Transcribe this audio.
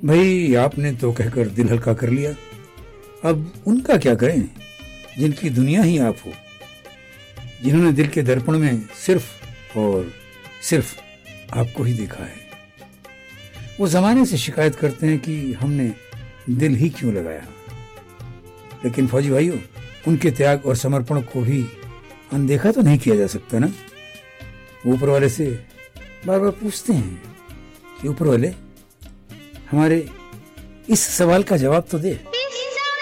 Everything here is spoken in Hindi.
भाई आपने तो कहकर दिल हल्का कर लिया, अब उनका क्या करें जिनकी दुनिया ही आप हो, जिन्होंने दिल के दर्पण में सिर्फ और सिर्फ आपको ही देखा है। वो जमाने से शिकायत करते हैं कि हमने दिल ही क्यों लगाया, लेकिन फौजी भाइयों, उनके त्याग और समर्पण को भी अनदेखा तो नहीं किया जा सकता ना। वो ऊपर वाले से बार बार पूछते हैं कि ऊपर वाले हमारे इस सवाल का जवाब तो दे।